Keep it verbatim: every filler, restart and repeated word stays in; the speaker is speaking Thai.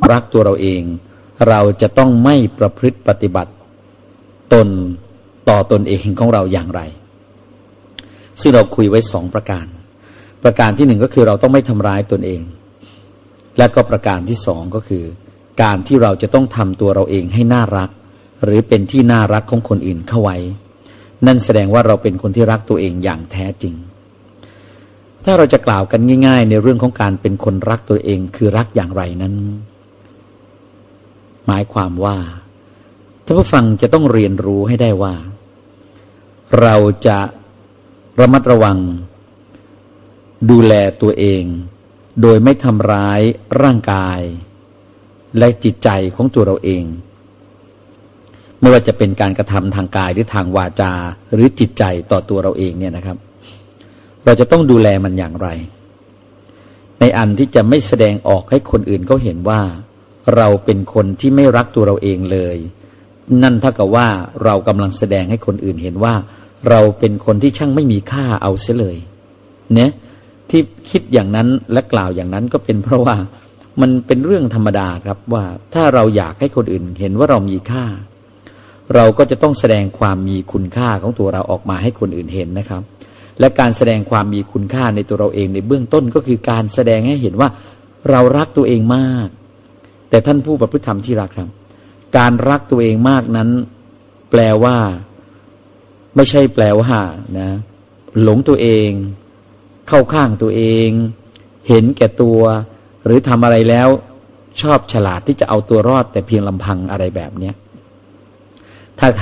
รักตัวเราเองเราจะต้องไม่ประพฤติปฏิบัติตนต่อตนเองของเราอย่างไรซึ่งเราคุยไว้สองประการประการที่หนึ่งก็คือเราต้องไม่ทำร้ายตนเองและก็ประการที่สองก็คือการที่เราจะต้องทำตัวเราเองให้น่ารักหรือเป็นที่น่ารักของคนอื่นเข้าไว้นั่นแสดงว่าเราเป็นคนที่รักตัวเองอย่างแท้จริงถ้าเราจะกล่าวกันง่ายๆในเรื่องของการเป็นคนรักตัวเองคือรักอย่างไรนั้นหมายความว่าท่านผู้ฟังจะต้องเรียนรู้ให้ได้ว่าเราจะระมัดระวังดูแลตัวเองโดยไม่ทำร้ายร่างกายและจิตใจของตัวเราเองไม่ว่าจะเป็นการกระทำทางกายหรือทางวาจาหรือจิตใจต่อตัวเราเองเนี่ยนะครับเราจะต้องดูแลมันอย่างไรในอันที่จะไม่แสดงออกให้คนอื่นเขาเห็นว่าเราเป็นคนที่ไม่รักตัวเราเองเลยนั่นเท่ากับว่าเรากำลังแสดงให้คนอื่นเห็นว่าเราเป็นคนที่ช่างไม่มีค่าเอาเสียเลยเนี่ยที่คิดอย่างนั้นและกล่าวอย่างนั้นก็เป็นเพราะว่ามันเป็นเรื่องธรรมดาครับว่าถ้าเราอยากให้คนอื่นเห็นว่าเรามีค่าเราก็จะต้องแสดงความมีคุณค่าของตัวเราออกมาให้คนอื่นเห็นนะครับและการแสดงความมีคุณค่าในตัวเราเองในเบื้องต้นก็คือการแสดงให้เห็นว่าเรารักตัวเองมากแต่ท่านผู้ประพฤติธรรมที่รักครับการรักตัวเองมากนั้นแปลว่าไม่ใช่แปลว่านะหลงตัวเองเข้าข้างตัวเองเห็นแก่ตัวหรือทำอะไรแล้วชอบฉลาดที่จะเอาตัวรอดแต่เพียงลำพังอะไรแบบนี้ถ้า